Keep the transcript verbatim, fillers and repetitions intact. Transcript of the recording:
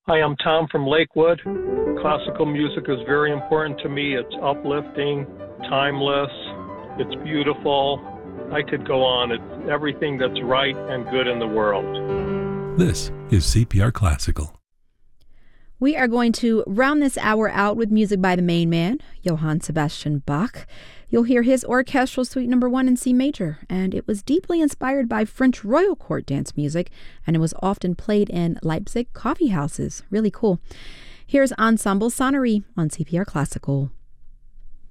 Hi, I'm Tom from Lakewood. Classical music is very important to me. It's uplifting, timeless, it's beautiful. I could go on. It's everything that's right and good in the world. This is C P R Classical. We are going to round this hour out with music by the main man, Johann Sebastian Bach. You'll hear his orchestral suite number one in C major, and it was deeply inspired by French royal court dance music, and it was often played in Leipzig coffee houses. Really cool. Here's Ensemble Sonnerie on C P R Classical.